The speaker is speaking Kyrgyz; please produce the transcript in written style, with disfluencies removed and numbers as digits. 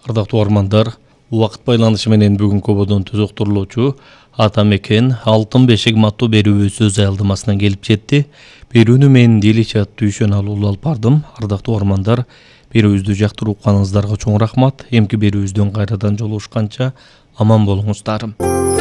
Ардактуу армандар, убакыт байланышы менен бүгүнкү ободон түзөктүрүлүүчү Ата мекен Алтын бешик аттуу берүүбүз өз аялдамасына келип жетти. Берүүнү мен Делича Түйшөн алуу алып бардым. Ардактуу армандар, берүүбүздү жактырып укканыңыздарга чоң рахмат. Эмки берүүбүздөн кайрадан жолугушканча аман болуңуздар.